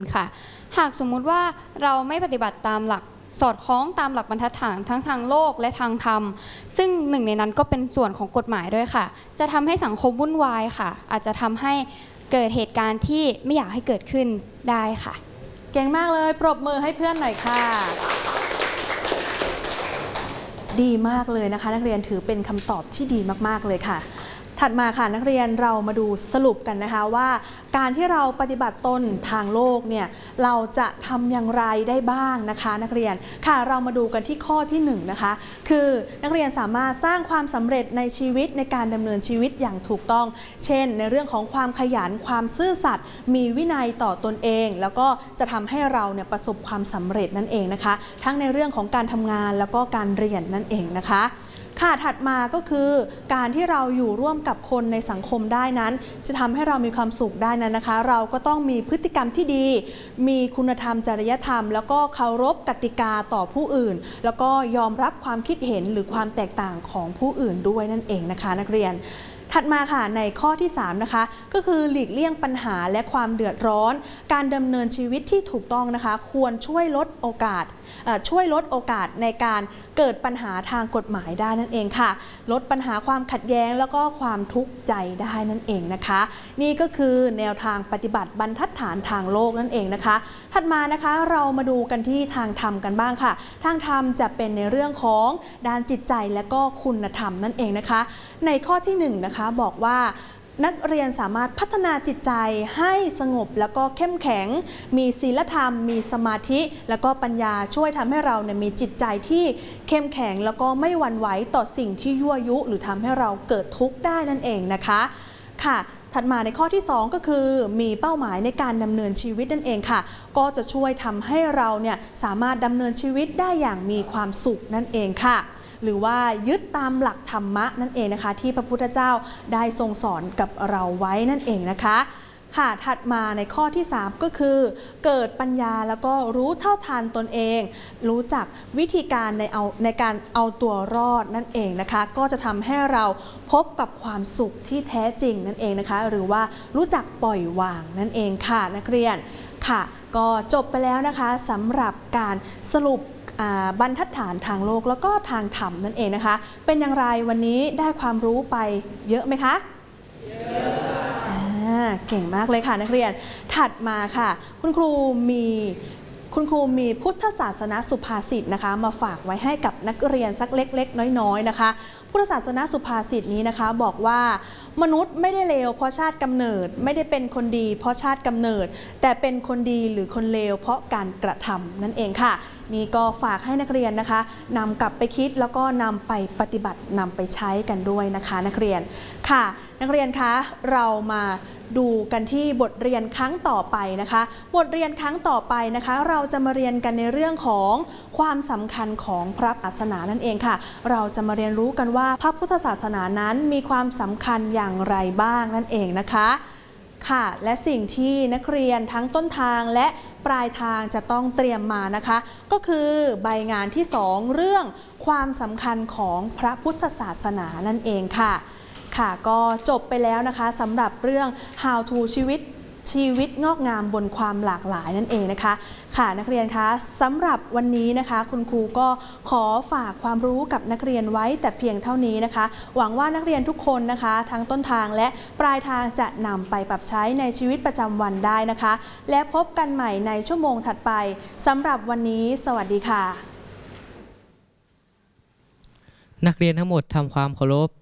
ค่ะหากสมมุติว่าเราไม่ปฏิบัติตามหลักสอดคล้องตามหลักบรรทัดฐานทั้งทางโลกและทางธรรมซึ่งหนึ่งในนั้นก็เป็นส่วนของกฎหมายด้วยค่ะจะทำให้สังคมวุ่นวายค่ะอาจจะทำให้เกิดเหตุการณ์ที่ไม่อยากให้เกิดขึ้นได้ค่ะเก่งมากเลยปรบมือให้เพื่อนหน่อยค่ะดีมากเลยนะคะนักเรียนถือเป็นคำตอบที่ดีมากๆเลยค่ะถัดมาค่ะนักเรียนเรามาดูสรุปกันนะคะว่าการที่เราปฏิบัติตนทางโลกเนี่ยเราจะทำอย่างไรได้บ้างนะคะนักเรียนค่ะเรามาดูกันที่ข้อที่1นะคะคือนักเรียนสามารถสร้างความสำเร็จในชีวิตในการดำเนินชีวิตอย่างถูกต้องเช่นในเรื่องของความขยันความซื่อสัตย์มีวินัยต่อตนเองแล้วก็จะทำให้เราเนี่ยประสบความสำเร็จนั่นเองนะคะทั้งในเรื่องของการทำงานแล้วก็การเรียนนั่นเองนะคะค่ะถัดมาก็คือการที่เราอยู่ร่วมกับคนในสังคมได้นั้นจะทำให้เรามีความสุขได้นั้นนะคะเราก็ต้องมีพฤติกรรมที่ดีมีคุณธรรมจริยธรรมแล้วก็เคารพกติกาต่อผู้อื่นแล้วก็ยอมรับความคิดเห็นหรือความแตกต่างของผู้อื่นด้วยนั่นเองนะคะนักเรียนถัดมาค่ะในข้อที่3นะคะก็คือหลีกเลี่ยงปัญหาและความเดือดร้อนการดำเนินชีวิตที่ถูกต้องนะคะควรช่วยลดโอกาสในการเกิดปัญหาทางกฎหมายได้นั่นเองค่ะลดปัญหาความขัดแย้งแล้วก็ความทุกข์ใจได้นั่นเองนะคะนี่ก็คือแนวทางปฏิบัติบรรทัดฐานทางโลกนั่นเองนะคะถัดมานะคะเรามาดูกันที่ทางธรรมกันบ้างค่ะทางธรรมจะเป็นในเรื่องของด้านจิตใจและก็คุณธรรมนั่นเองนะคะในข้อที่1นะคะบอกว่านักเรียนสามารถพัฒนาจิตใจให้สงบแล้วก็เข้มแข็งมีศีลธรรมมีสมาธิแล้วก็ปัญญาช่วยทำให้เราเนี่ยมีจิตใจที่เข้มแข็งแล้วก็ไม่หวั่นไหวต่อสิ่งที่ยั่วยุหรือทำให้เราเกิดทุกข์ได้นั่นเองนะคะค่ะถัดมาในข้อที่2ก็คือมีเป้าหมายในการดำเนินชีวิตนั่นเองค่ะก็จะช่วยทำให้เราเนี่ยสามารถดำเนินชีวิตได้อย่างมีความสุขนั่นเองค่ะหรือว่ายึดตามหลักธรรมะนั่นเองนะคะที่พระพุทธเจ้าได้ทรงสอนกับเราไว้นั่นเองนะคะค่ะถัดมาในข้อที่3ก็คือเกิดปัญญาแล้วก็รู้เท่าทันตนเองรู้จักวิธีการในการเอาตัวรอดนั่นเองนะคะก็จะทำให้เราพบกับความสุขที่แท้จริงนั่นเองนะคะหรือว่ารู้จักปล่อยวางนั่นเองค่ะนักเรียนค่ะก็จบไปแล้วนะคะสำหรับการสรุปบรรทัดฐานทางโลกแล้วก็ทางธรรมนั่นเองนะคะเป็นอย่างไรวันนี้ได้ความรู้ไปเยอะไหมคะเยอะเก่งมากเลยค่ะนักเรียนถัดมาค่ะคุณครูมีพุทธศาสนสุภาษิตนะคะมาฝากไว้ให้กับนักเรียนสักเล็กๆน้อยๆนะคะพุทธศาสนสุภาษิตนี้นะคะบอกว่ามนุษย์ไม่ได้เลวเพราะชาติกำเนิดไม่ได้เป็นคนดีเพราะชาติกำเนิดแต่เป็นคนดีหรือคนเลวเพราะการกระทำนั่นเองค่ะนี่ก็ฝากให้นักเรียนนะคะนำกลับไปคิดแล้วก็นำไปปฏิบัตินำไปใช้กันด้วยนะคะนักเรียนค่ะนักเรียนคะเรามาดูกันที่บทเรียนครั้งต่อไปนะคะบทเรียนครั้งต่อไปนะคะเราจะมาเรียนกันในเรื่องของความสำคัญของพระศาสนานั่นเองค่ะเราจะมาเรียนรู้กันว่าพระพุทธศาสนานั้นมีความสำคัญอย่างไรบ้างนั่นเองนะคะค่ะและสิ่งที่นักเรียนทั้งต้นทางและปลายทางจะต้องเตรียมมานะคะก็คือใบงานที่2เรื่องความสำคัญของพระพุทธศาสนานั่นเองค่ะก็จบไปแล้วนะคะสำหรับเรื่อง How to ชีวิตงอกงามบนความหลากหลายนั่นเองนะคะค่ะนักเรียนคะสำหรับวันนี้นะคะคุณครูก็ขอฝากความรู้กับนักเรียนไว้แต่เพียงเท่านี้นะคะหวังว่านักเรียนทุกคนนะคะทั้งต้นทางและปลายทางจะนำไปปรับใช้ในชีวิตประจำวันได้นะคะและพบกันใหม่ในชั่วโมงถัดไปสำหรับวันนี้สวัสดีค่ะนักเรียนทั้งหมดทำความเคารพ